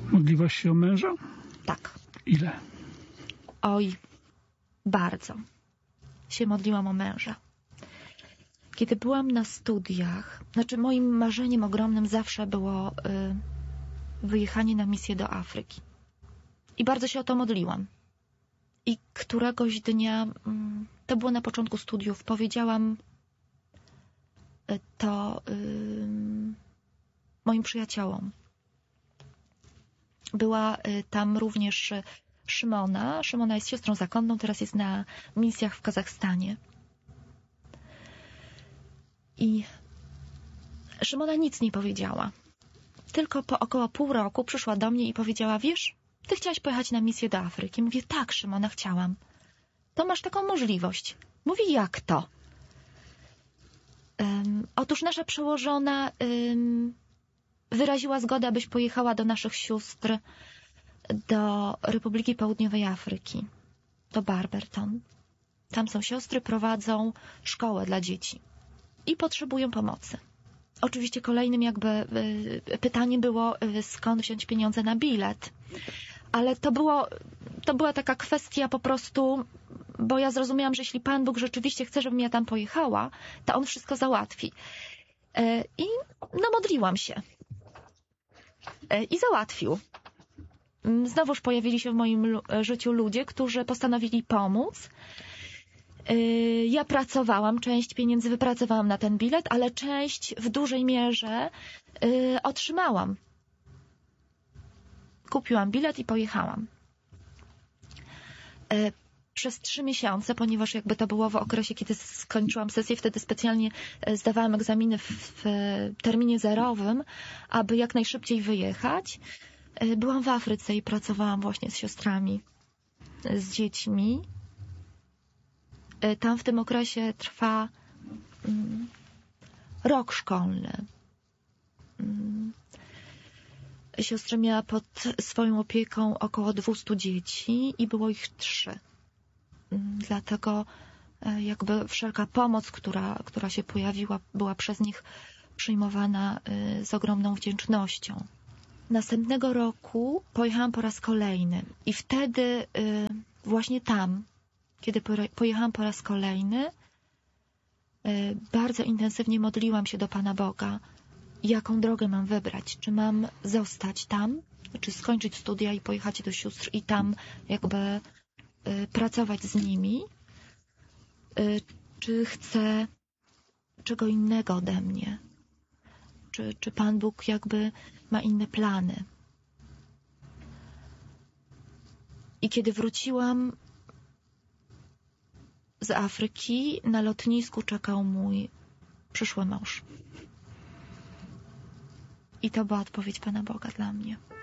Modliłaś się o męża? Tak. Ile? Oj, bardzo się modliłam o męża. Kiedy byłam na studiach, moim marzeniem ogromnym zawsze było wyjechanie na misję do Afryki. I bardzo się o to modliłam. I któregoś dnia, to było na początku studiów, powiedziałam to moim przyjaciołom. Była tam również Szymona. Szymona jest siostrą zakonną, teraz jest na misjach w Kazachstanie. I Szymona nic nie powiedziała. Tylko po około pół roku przyszła do mnie i powiedziała: wiesz, ty chciałaś pojechać na misję do Afryki. Mówię: tak, Szymona, chciałam. To masz taką możliwość. Mówi: jak to? Otóż nasza przełożona wyraziła zgodę, abyś pojechała do naszych sióstr do Republiki Południowej Afryki, do Barberton. Tam są siostry, prowadzą szkołę dla dzieci i potrzebują pomocy. Oczywiście kolejnym pytaniem było, skąd wziąć pieniądze na bilet. Ale to była taka kwestia po prostu, bo ja zrozumiałam, że jeśli Pan Bóg rzeczywiście chce, żebym ja tam pojechała, to On wszystko załatwi. I modliłam się. I załatwił. Znowuż pojawili się w moim życiu ludzie, którzy postanowili pomóc. Ja pracowałam, część pieniędzy wypracowałam na ten bilet, ale część w dużej mierze otrzymałam. Kupiłam bilet i pojechałam. Przez 3 miesiące, ponieważ to było w okresie, kiedy skończyłam sesję, wtedy specjalnie zdawałam egzaminy w terminie zerowym, aby jak najszybciej wyjechać. Byłam w Afryce i pracowałam właśnie z siostrami, z dziećmi. Tam w tym okresie trwa rok szkolny. Siostra miała pod swoją opieką około 200 dzieci i było ich 3. Dlatego wszelka pomoc, która się pojawiła, była przez nich przyjmowana z ogromną wdzięcznością. Następnego roku pojechałam po raz kolejny i wtedy właśnie tam, kiedy pojechałam po raz kolejny, bardzo intensywnie modliłam się do Pana Boga, jaką drogę mam wybrać. Czy mam zostać tam, czy skończyć studia i pojechać do sióstr i tam pracować z nimi, czy chcę czego innego ode mnie. Czy Pan Bóg ma inne plany. I kiedy wróciłam z Afryki, na lotnisku czekał mój przyszły mąż. I to była odpowiedź Pana Boga dla mnie.